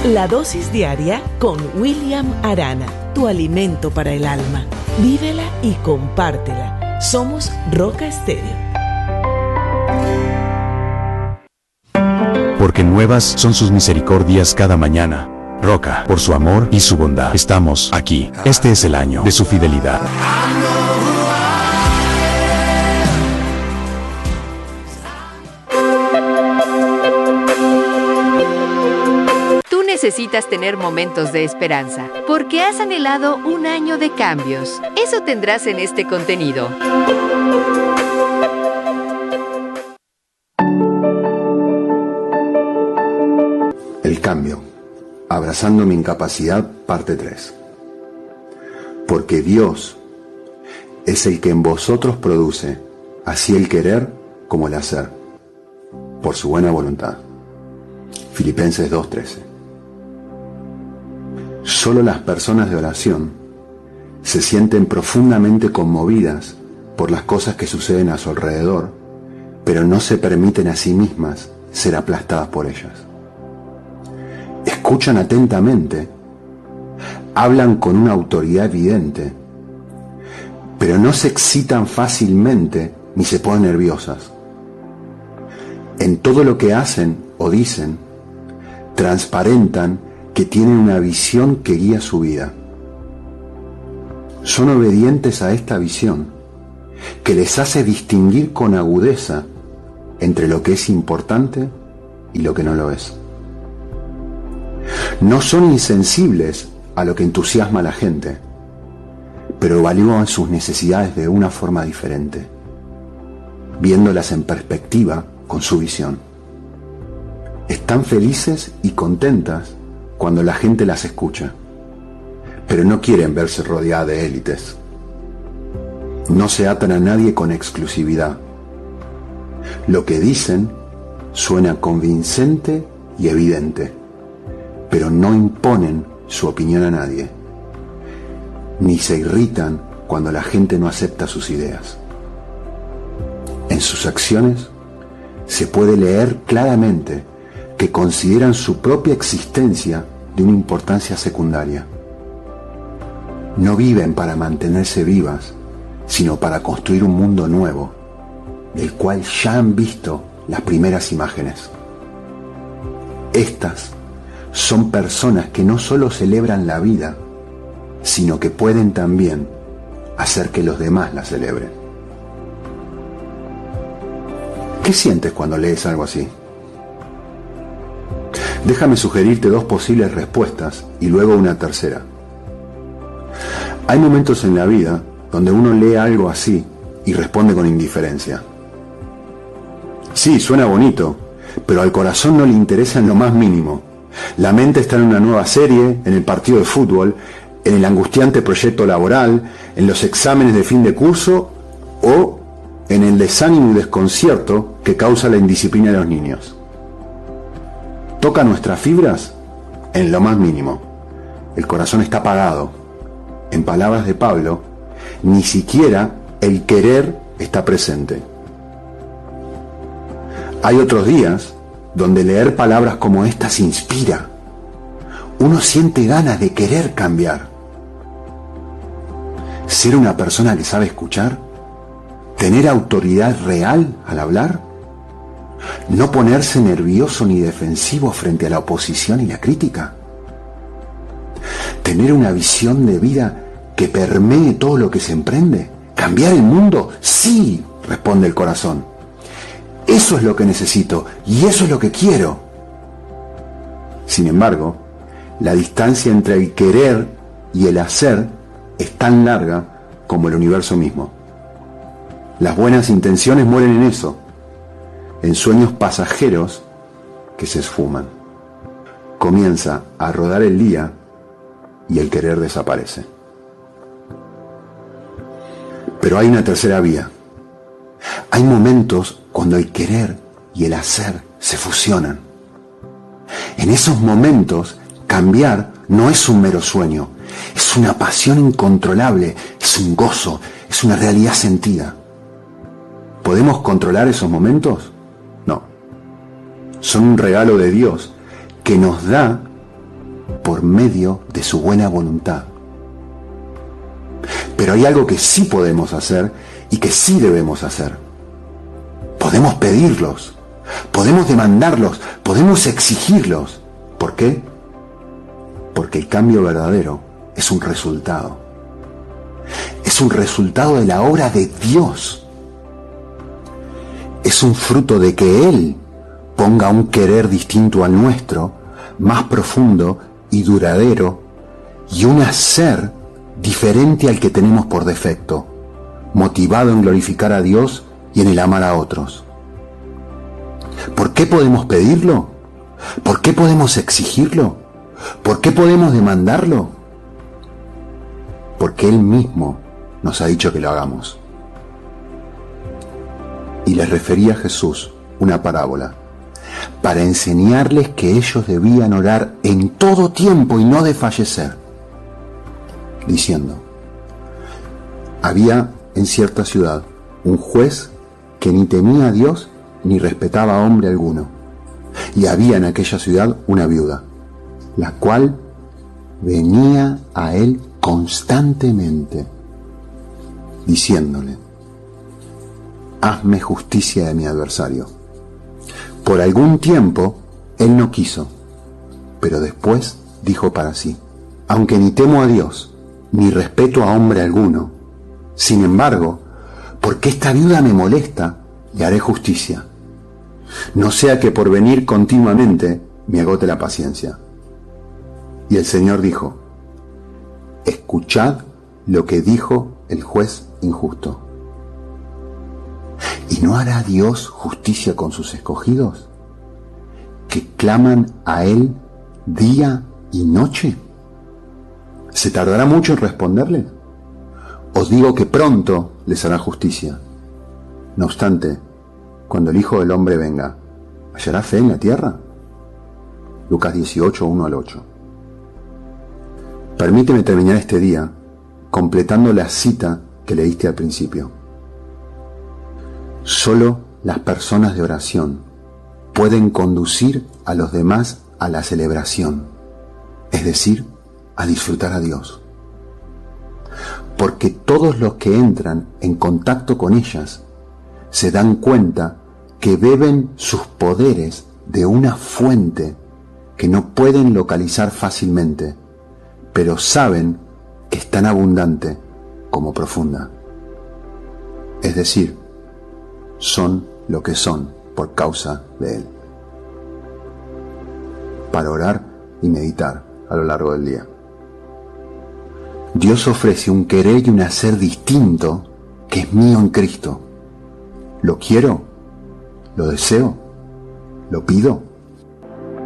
La dosis diaria con William Arana, tu alimento para el alma. Vívela y compártela. Somos Roca Estéreo. Porque nuevas son sus misericordias cada mañana. Roca, por su amor y su bondad, estamos aquí. Este es el año de su fidelidad. Necesitas tener momentos de esperanza, porque has anhelado un año de cambios. Eso tendrás en este contenido. El cambio. Abrazando mi incapacidad, parte 3. Porque Dios es el que en vosotros produce, así el querer como el hacer, por su buena voluntad. Filipenses 2:13. Solo las personas de oración se sienten profundamente conmovidas por las cosas que suceden a su alrededor, pero no se permiten a sí mismas ser aplastadas por ellas. Escuchan atentamente, hablan con una autoridad evidente, pero no se excitan fácilmente ni se ponen nerviosas. En todo lo que hacen o dicen, transparentan que tienen una visión que guía su vida. Son obedientes a esta visión, que les hace distinguir con agudeza entre lo que es importante y lo que no lo es. No son insensibles a lo que entusiasma a la gente, pero evalúan sus necesidades de una forma diferente, viéndolas en perspectiva con su visión. Están felices y contentas cuando la gente las escucha, pero no quieren verse rodeada de élites. No se atan a nadie con exclusividad. Lo que dicen suena convincente y evidente, pero no imponen su opinión a nadie, ni se irritan cuando la gente no acepta sus ideas. En sus acciones se puede leer claramente que consideran su propia existencia de una importancia secundaria. No viven para mantenerse vivas, sino para construir un mundo nuevo, del cual ya han visto las primeras imágenes. Estas son personas que no solo celebran la vida, sino que pueden también hacer que los demás la celebren. ¿Qué sientes cuando lees algo así? Déjame sugerirte dos posibles respuestas y luego una tercera. Hay momentos en la vida donde uno lee algo así y responde con indiferencia. Sí, suena bonito, pero al corazón no le interesa en lo más mínimo. La mente está en una nueva serie, en el partido de fútbol, en el angustiante proyecto laboral, en los exámenes de fin de curso o en el desánimo y desconcierto que causa la indisciplina de los niños. Toca nuestras fibras en lo más mínimo. El corazón está apagado. En palabras de Pablo, ni siquiera el querer está presente. Hay otros días donde leer palabras como estas inspira. Uno siente ganas de querer cambiar. Ser una persona que sabe escuchar, tener autoridad real al hablar, no ponerse nervioso ni defensivo frente a la oposición y la crítica, tener una visión de vida que permee todo lo que se emprende, cambiar el mundo, sí, responde el corazón. Eso es lo que necesito y eso es lo que quiero. Sin embargo, la distancia entre el querer y el hacer es tan larga como el universo mismo. Las buenas intenciones mueren en eso, en sueños pasajeros que se esfuman. Comienza a rodar el día y el querer desaparece. Pero hay una tercera vía. Hay momentos cuando el querer y el hacer se fusionan. En esos momentos, cambiar no es un mero sueño, es una pasión incontrolable, es un gozo, es una realidad sentida. ¿Podemos controlar esos momentos? No. Son un regalo de Dios que nos da por medio de su buena voluntad. Pero hay algo que sí podemos hacer y que sí debemos hacer. Podemos pedirlos, podemos demandarlos, podemos exigirlos. ¿Por qué? Porque el cambio verdadero es un resultado. Es un resultado de la obra de Dios. Es un fruto de que Él ponga un querer distinto al nuestro, más profundo y duradero, y un hacer diferente al que tenemos por defecto, motivado en glorificar a Dios y en el amar a otros. ¿Por qué podemos pedirlo? ¿Por qué podemos exigirlo? ¿Por qué podemos demandarlo? Porque Él mismo nos ha dicho que lo hagamos. Y les refería a Jesús una parábola para enseñarles que ellos debían orar en todo tiempo y no desfallecer, diciendo: había en cierta ciudad un juez que ni temía a Dios ni respetaba a hombre alguno, y había en aquella ciudad una viuda, la cual venía a él constantemente, diciéndole: hazme justicia de mi adversario. Por algún tiempo él no quiso, pero después dijo para sí: aunque ni temo a Dios, ni respeto a hombre alguno, sin embargo, porque esta viuda me molesta, le haré justicia, no sea que por venir continuamente me agote la paciencia. Y el Señor dijo: escuchad lo que dijo el juez injusto. ¿Y no hará Dios justicia con sus escogidos, que claman a Él día y noche? ¿Se tardará mucho en responderles? Os digo que pronto les hará justicia. No obstante, cuando el Hijo del Hombre venga, ¿hallará fe en la tierra? Lucas 18, 1 al 8. Permíteme terminar este día completando la cita que leíste al principio. Solo las personas de oración pueden conducir a los demás a la celebración, es decir, a disfrutar a Dios. Porque todos los que entran en contacto con ellas se dan cuenta que beben sus poderes de una fuente que no pueden localizar fácilmente, pero saben que es tan abundante como profunda. Es decir, son lo que son por causa de Él. Para orar y meditar a lo largo del día. Dios ofrece un querer y un hacer distinto que es mío en Cristo. ¿Lo quiero? ¿Lo deseo? ¿Lo pido?